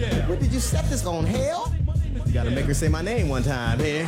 What did you set this on, hell? You gotta make her say my name one time, here.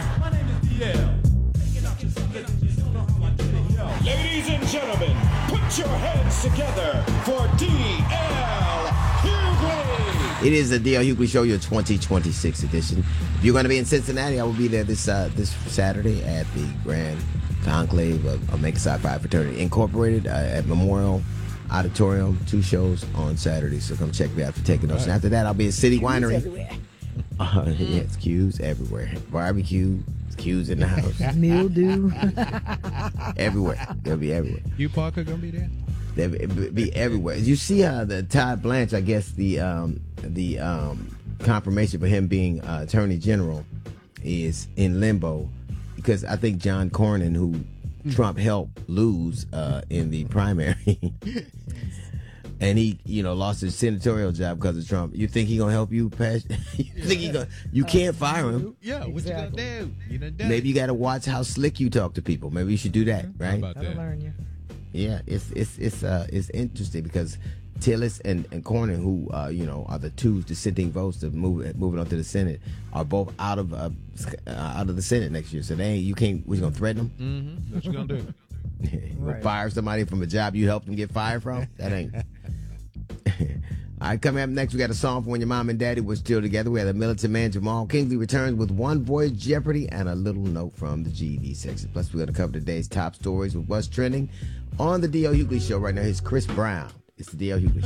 Ladies and gentlemen, put your hands together for D.L. Hughley. It is the D.L. Hughley Show, your 2026 edition. If you're going to be in Cincinnati, I will be there this Saturday at the Grand Conclave of Make Sci-Fi Fraternity Incorporated at Memorial Auditorium. 2 shows on Saturday, so come check me out for taking notes. And after that, I'll be at City Winery. Yes, Q's everywhere. Barbecue, Q's in the house. Mildew. Everywhere. They'll be everywhere. You, Parker, gonna be there? They'll be everywhere. You see the Todd Blanche, I guess the confirmation for him being Attorney General is in limbo because I think John Cornyn, who Trump helped lose in the primary, and he lost his senatorial job because of Trump. You think he gonna help you pass? You think he gonna? You can't fire him. Yeah, what you gonna do? You done done Maybe you got to watch how slick you talk to people. Maybe you should do that, right? How about That'll that? learn you. Yeah, it's interesting because Tillis and Cornyn, who are the two dissenting votes to moving on to the Senate, are both out of the Senate next year. So you can't. We're gonna threaten them. Mm-hmm. What you gonna do? You gonna fire somebody from a job you helped them get fired from? That ain't. All right, coming up next, we got a song for when your mom and daddy were still together. We have the militant man Jamal Kingsley returns with One Voice Jeopardy and a little note from the GED section. Plus, we're going to cover today's top stories with what's trending on the D.L. Hughley Show right now. Here's Chris Brown. It's the D.L. Hughley Show.